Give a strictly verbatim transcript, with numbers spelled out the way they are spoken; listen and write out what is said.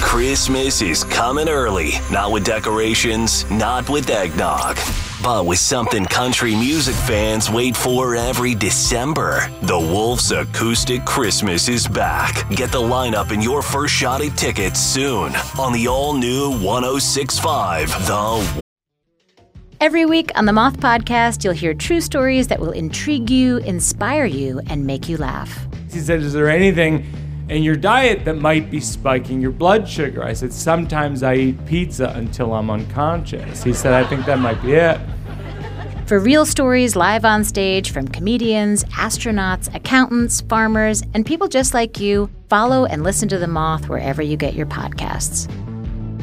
Christmas is coming early. Not with decorations, not with eggnog, but with something country music fans wait for every December. The Wolves Acoustic Christmas is back. Get the lineup and your first shot at tickets soon on the all-new one oh six point five The Every week on the Moth Podcast, you'll hear true stories that will intrigue you, inspire you, and make you laugh. He said, is there anything in your diet that might be spiking your blood sugar? I said, sometimes I eat pizza until I'm unconscious. He said, I think that might be it. For real stories live on stage from comedians, astronauts, accountants, farmers, and people just like you, follow and listen to The Moth wherever you get your podcasts.